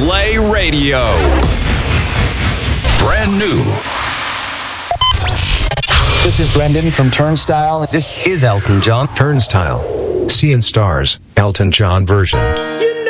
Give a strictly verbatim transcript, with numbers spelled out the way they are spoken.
Play Radio. Brand new. This is Brendan from Turnstile. This is Elton John. Turnstile. Seeing Stars, Elton John version.